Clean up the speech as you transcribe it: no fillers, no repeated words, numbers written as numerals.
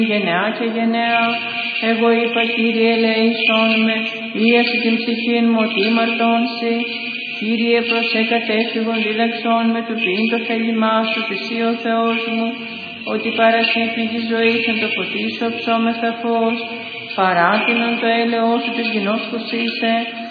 γενεά και γενεά. Εγώ είπα, Κύριε, ελέησόν με, ίαση την ψυχήν μου ότι ημαρτώνσει. Κύριε, προσέκατέφυγον δίδαξόν με του ποιήν το θέλημά σου, εσύ ο Θεός μου, ότι παρασύ πηγή ζωής εν το φωτίσω ψώμεθα φως, παράτηνον το έλεος σου της γινώσκους είσαι,